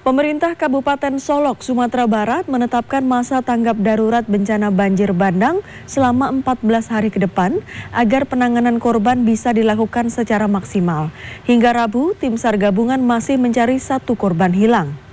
Pemerintah Kabupaten Solok, Sumatera Barat menetapkan masa tanggap darurat bencana banjir bandang selama 14 hari ke depan agar penanganan korban bisa dilakukan secara maksimal. Hingga Rabu, tim SAR gabungan masih mencari satu korban hilang.